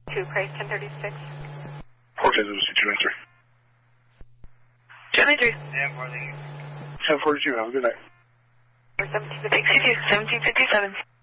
2, Craig, 1036. Okay, this is 293. 293. 1042, have a good night. 1757.